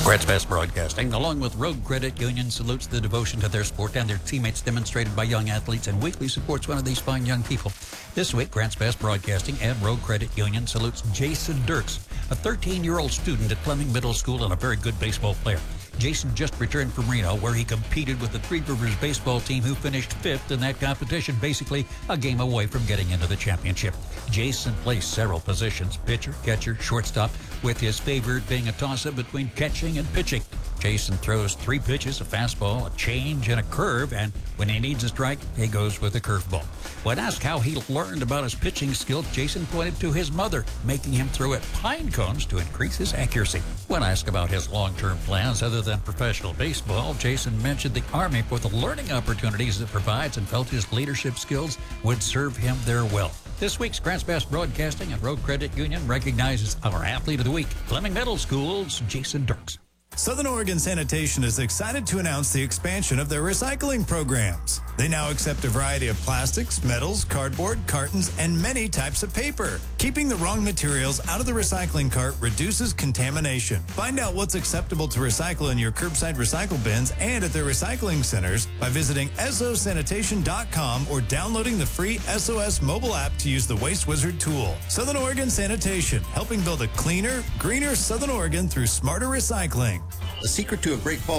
Grants Pass Broadcasting, along with Road Credit Union, salutes the devotion to their sport and their teammates demonstrated by young athletes and weekly supports one of these fine young people. This week, Grants Pass Broadcasting and Road Credit Union salutes Jason Dirks, a 13-year-old student at Fleming Middle School and a very good baseball player. Jason just returned from Reno, where he competed with the Three Rivers baseball team, who finished 5th in that competition, basically a game away from getting into the championship. Jason plays several positions: pitcher, catcher, shortstop, with his favorite being a toss-up between catching and pitching. Jason throws 3 pitches, a fastball, a change, and a curve, and when he needs a strike, he goes with a curveball. When asked how he learned about his pitching skills, Jason pointed to his mother, making him throw at pine cones to increase his accuracy. When asked about his long-term plans other than professional baseball, Jason mentioned the Army for the learning opportunities it provides and felt his leadership skills would serve him there well. This week's Grants Pass Broadcasting and Road Credit Union recognizes our Athlete of the Week, Fleming Middle School's Jason Dirks. Southern Oregon Sanitation is excited to announce the expansion of their recycling programs. They now accept a variety of plastics, metals, cardboard, cartons, and many types of paper. Keeping the wrong materials out of the recycling cart reduces contamination. Find out what's acceptable to recycle in your curbside recycle bins and at their recycling centers by visiting sosanitation.com or downloading the free SOS mobile app to use the Waste Wizard tool. Southern Oregon Sanitation, helping build a cleaner, greener Southern Oregon through smarter recycling. The secret to a great ball